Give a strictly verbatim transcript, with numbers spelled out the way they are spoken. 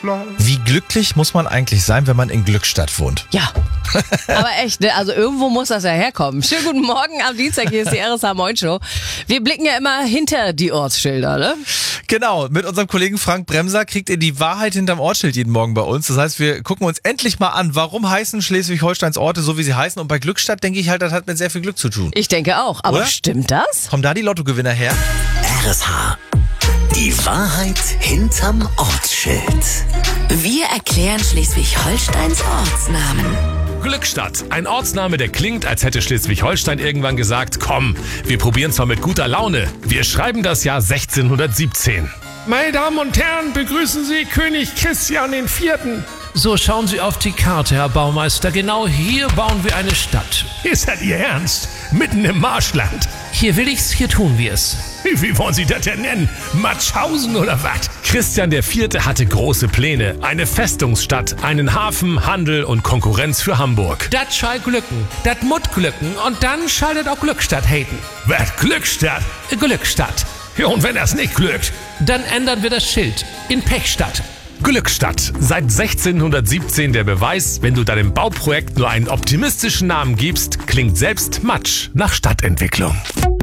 Wie glücklich muss man eigentlich sein, wenn man in Glückstadt wohnt? Ja, aber echt, ne? Also irgendwo muss das ja herkommen. Schönen guten Morgen am Dienstag, hier ist die R S H Moin Show. Wir blicken ja immer hinter die Ortsschilder, ne? Genau, mit unserem Kollegen Frank Bremser kriegt ihr die Wahrheit hinterm Ortsschild jeden Morgen bei uns. Das heißt, wir gucken uns endlich mal an, warum heißen Schleswig-Holsteins Orte so, wie sie heißen. Und bei Glückstadt denke ich halt, das hat mit sehr viel Glück zu tun. Ich denke auch, aber Oder? Stimmt das? Kommen da die Lottogewinner her? R S H. Die Wahrheit hinterm Ortsschild. Wir erklären Schleswig-Holsteins Ortsnamen. Glückstadt, ein Ortsname, der klingt, als hätte Schleswig-Holstein irgendwann gesagt, komm, wir probieren zwar mit guter Laune. Wir schreiben das Jahr sechzehnhundertsiebzehn. Meine Damen und Herren, begrüßen Sie König Christian der Vierte. So, schauen Sie auf die Karte, Herr Baumeister. Genau hier bauen wir eine Stadt. Ist das Ihr Ernst? Mitten im Marschland. Hier will ich's, hier tun wir es. Wie wollen Sie das denn nennen? Matschhausen oder was? Christian der Vierte hatte große Pläne. Eine Festungsstadt, einen Hafen, Handel und Konkurrenz für Hamburg. Das schall glücken, das mut glücken und dann schaltet auch Glückstadt haten. Was, Glückstadt? Glückstadt. Ja, und wenn das nicht glückt? Dann ändern wir das Schild in Pechstadt. Glückstadt. Seit sechzehnhundertsiebzehn der Beweis, wenn du deinem Bauprojekt nur einen optimistischen Namen gibst, klingt selbst Matsch nach Stadtentwicklung.